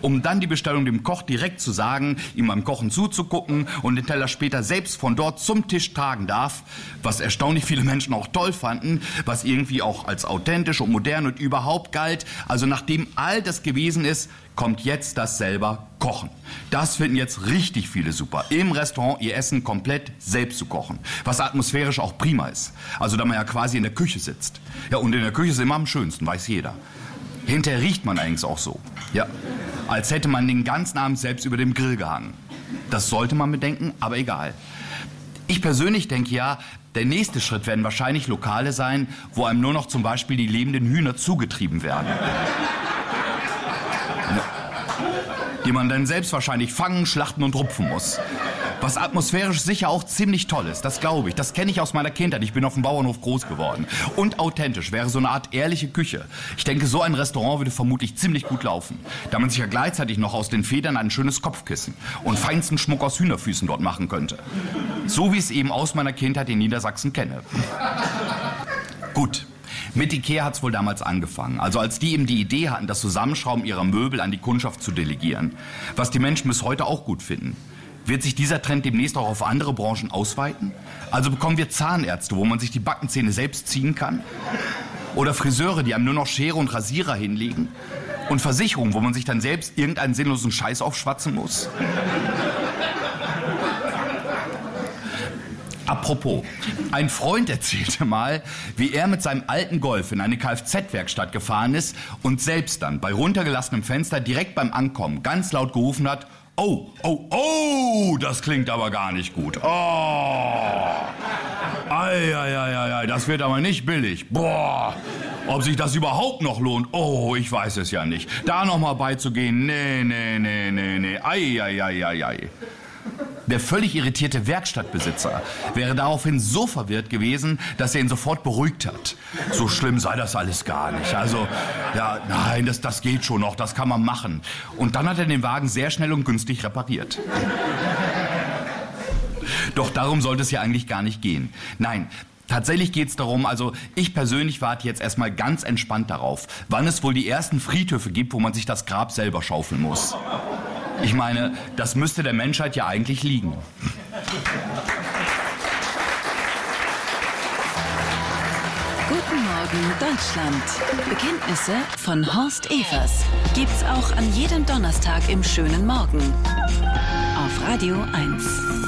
um dann die Bestellung dem Koch direkt zu sagen, ihm beim Kochen zuzugucken und den Teller später selbst von dort zum Tisch tragen darf, was erstaunlich viele Menschen auch toll fanden, was irgendwie auch als authentisch und modern und überhaupt galt. Also nachdem all das gewesen ist, kommt jetzt das selber Kochen. Das finden jetzt richtig viele super. Im Restaurant ihr Essen komplett selbst zu kochen. Was atmosphärisch auch prima ist. Also da man ja quasi in der Küche sitzt. Ja, und in der Küche ist immer am schönsten, weiß jeder. Hinterher riecht man allerdings auch so. Ja, als hätte man den ganzen Abend selbst über dem Grill gehangen. Das sollte man bedenken, aber egal. Ich persönlich denke ja, der nächste Schritt werden wahrscheinlich Lokale sein, wo einem nur noch zum Beispiel die lebenden Hühner zugetrieben werden. Die man dann selbst wahrscheinlich fangen, schlachten und rupfen muss. Was atmosphärisch sicher auch ziemlich toll ist, das glaube ich. Das kenne ich aus meiner Kindheit. Ich bin auf dem Bauernhof groß geworden. Und authentisch wäre so eine Art ehrliche Küche. Ich denke, so ein Restaurant würde vermutlich ziemlich gut laufen. Da man sich ja gleichzeitig noch aus den Federn ein schönes Kopfkissen und feinsten Schmuck aus Hühnerfüßen dort machen könnte. So wie ich es eben aus meiner Kindheit in Niedersachsen kenne. Gut. Mit Ikea hat's wohl damals angefangen. Also als die eben die Idee hatten, das Zusammenschrauben ihrer Möbel an die Kundschaft zu delegieren. Was die Menschen bis heute auch gut finden. Wird sich dieser Trend demnächst auch auf andere Branchen ausweiten? Also bekommen wir Zahnärzte, wo man sich die Backenzähne selbst ziehen kann? Oder Friseure, die einem nur noch Schere und Rasierer hinlegen? Und Versicherungen, wo man sich dann selbst irgendeinen sinnlosen Scheiß aufschwatzen muss? Apropos, ein Freund erzählte mal, wie er mit seinem alten Golf in eine Kfz-Werkstatt gefahren ist und selbst dann bei runtergelassenem Fenster direkt beim Ankommen ganz laut gerufen hat: Oh, oh, oh, das klingt aber gar nicht gut. Oh, ei, das wird aber nicht billig. Boah, ob sich das überhaupt noch lohnt? Oh, ich weiß es ja nicht. Da noch mal beizugehen, nee, ei. Der völlig irritierte Werkstattbesitzer wäre daraufhin so verwirrt gewesen, dass er ihn sofort beruhigt hat. So schlimm sei das alles gar nicht. Also, ja, nein, das geht schon noch, das kann man machen. Und dann hat er den Wagen sehr schnell und günstig repariert. Doch darum sollte es ja eigentlich gar nicht gehen. Nein, tatsächlich geht's darum, also ich persönlich warte jetzt erstmal ganz entspannt darauf, wann es wohl die ersten Friedhöfe gibt, wo man sich das Grab selber schaufeln muss. Ich meine, das müsste der Menschheit ja eigentlich liegen. Guten Morgen, Deutschland. Bekenntnisse von Horst Evers. Gibt's auch an jedem Donnerstag im schönen Morgen. Auf Radio 1.